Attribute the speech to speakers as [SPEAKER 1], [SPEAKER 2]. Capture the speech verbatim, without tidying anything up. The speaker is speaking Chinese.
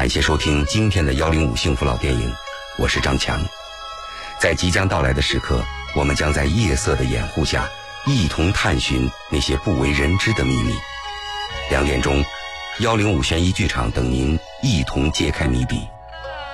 [SPEAKER 1] 感谢收听今天的幺零五幸福老电影，我是张强。在即将到来的时刻，我们将在夜色的掩护下，一同探寻那些不为人知的秘密。两点钟，幺零五悬疑剧场等您一同揭开谜底。